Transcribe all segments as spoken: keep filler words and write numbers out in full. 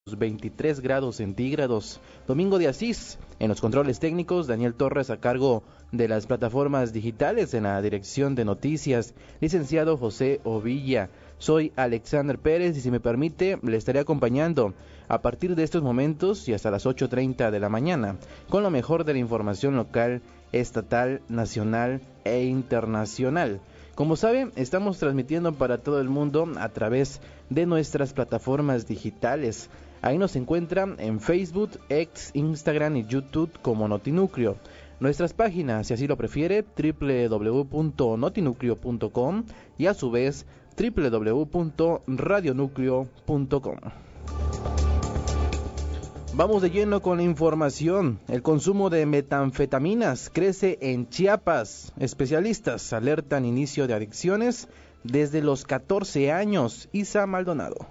veintitrés grados centígrados. Domingo de Asís en los controles técnicos, Daniel Torres a cargo de las plataformas digitales en la dirección de noticias, licenciado José Ovilla. Soy Alexander Pérez y si me permite le estaré acompañando a partir de estos momentos y hasta las ocho treinta de la mañana con lo mejor de la información local, estatal, nacional e internacional. Como saben, estamos transmitiendo para todo el mundo a través de nuestras plataformas digitales. Ahí nos encuentran en Facebook, X, Instagram y YouTube como Notinúcleo. Nuestras páginas, si así lo prefiere, doble u doble u doble u punto notinúcleo punto com y a su vez doble u doble u doble u punto radionúcleo punto com. Vamos de lleno con la información. El consumo de metanfetaminas crece en Chiapas. Especialistas alertan inicio de adicciones desde los catorce años. Isa Maldonado.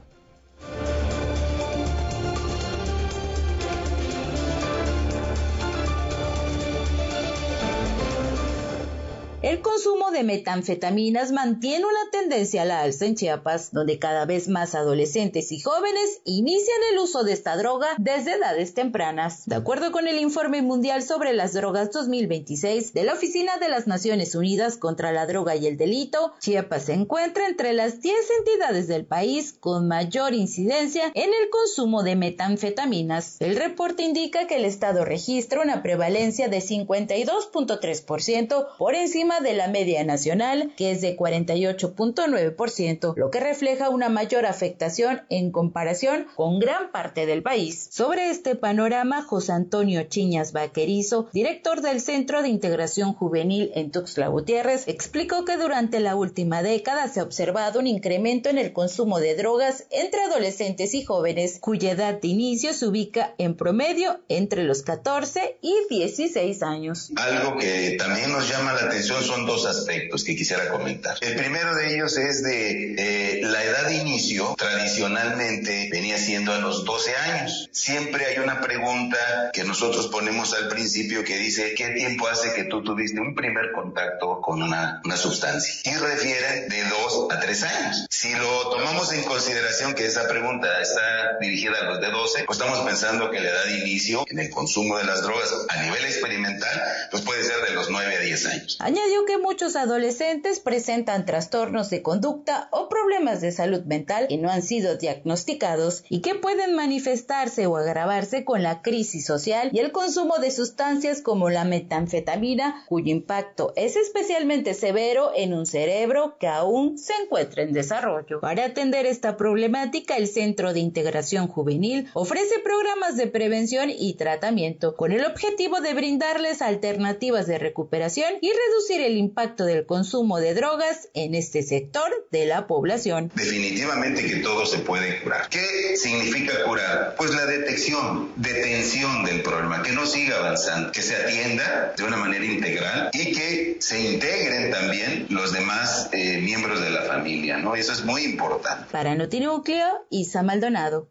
El consumo de metanfetaminas mantiene una tendencia a la alza en Chiapas, donde cada vez más adolescentes y jóvenes inician el uso de esta droga desde edades tempranas. De acuerdo con el Informe Mundial sobre las Drogas dos mil veintiséis de la Oficina de las Naciones Unidas contra la Droga y el Delito, Chiapas se encuentra entre las diez entidades del país con mayor incidencia en el consumo de metanfetaminas. El reporte indica que el estado registra una prevalencia de cincuenta y dos punto tres por ciento por encima de la media nacional, que es de cuarenta y ocho punto nueve por ciento, lo que refleja una mayor afectación en comparación con gran parte del país. Sobre este panorama, José Antonio Chiñas Vaquerizo, director del Centro de Integración Juvenil en Tuxtla Gutiérrez, explicó que durante la última década se ha observado un incremento en el consumo de drogas entre adolescentes y jóvenes, cuya edad de inicio se ubica en promedio entre los catorce y dieciséis años. Algo que también nos llama la atención son dos aspectos que quisiera comentar. El primero de ellos es de eh, la edad de inicio, tradicionalmente venía siendo a los doce años. Siempre hay una pregunta que nosotros ponemos al principio que dice, ¿qué tiempo hace que tú tuviste un primer contacto con una, una sustancia? Y refiere de dos a tres años. Si lo tomamos en consideración que esa pregunta está dirigida a los de doce, pues estamos pensando que la edad de inicio en el consumo de las drogas a nivel experimental, pues puede ser de los nueve a diez años. Añadió que muchos adolescentes presentan trastornos de conducta o problemas de salud mental que no han sido diagnosticados y que pueden manifestarse o agravarse con la crisis social y el consumo de sustancias como la metanfetamina, cuyo impacto es especialmente severo en un cerebro que aún se encuentra en desarrollo. Para atender esta problemática, el Centro de Integración Juvenil ofrece programas de prevención y tratamiento con el objetivo de brindarles alternativas de recuperación y reducir el impacto del consumo de drogas en este sector de la población. Definitivamente que todo se puede curar. ¿Qué significa curar? Pues la detección, detención del problema, que no siga avanzando, que se atienda de una manera integral y que se integren también los demás eh, miembros de la familia, ¿no? Eso es muy importante. Para Notinúcleo, Isa Maldonado.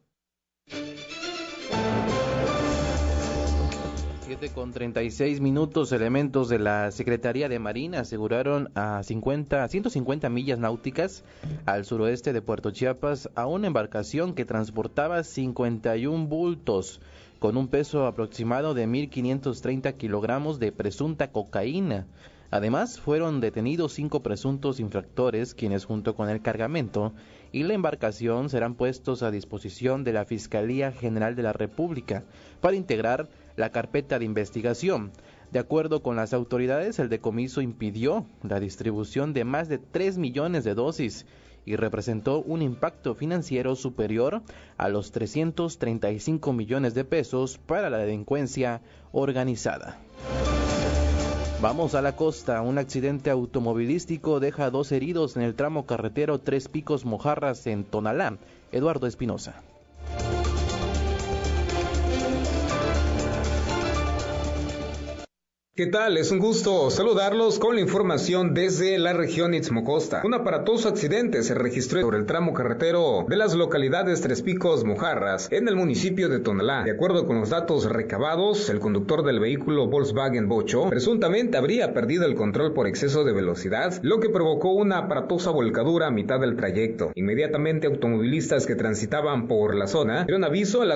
siete con treinta y seis minutos, elementos de la Secretaría de Marina aseguraron a cincuenta, ciento cincuenta millas náuticas al suroeste de Puerto Chiapas a una embarcación que transportaba cincuenta y un bultos con un peso aproximado de mil quinientos treinta kilogramos de presunta cocaína. Además, fueron detenidos cinco presuntos infractores, quienes junto con el cargamento y la embarcación serán puestos a disposición de la Fiscalía General de la República para integrar la carpeta de investigación. De acuerdo con las autoridades, el decomiso impidió la distribución de más de tres millones de dosis y representó un impacto financiero superior a los trescientos treinta y cinco millones de pesos para la delincuencia organizada. Vamos a la costa. Un accidente automovilístico deja dos heridos en el tramo carretero Tres Picos Mojarras en Tonalá. Eduardo Espinosa. ¿Qué tal? Es un gusto saludarlos con la información desde la región Istmo Costa. Un aparatoso accidente se registró sobre el tramo carretero de las localidades Tres Picos Mojarras en el municipio de Tonalá. De acuerdo con los datos recabados, el conductor del vehículo Volkswagen Bocho presuntamente habría perdido el control por exceso de velocidad, lo que provocó una aparatosa volcadura a mitad del trayecto. Inmediatamente automovilistas que transitaban por la zona dieron aviso a las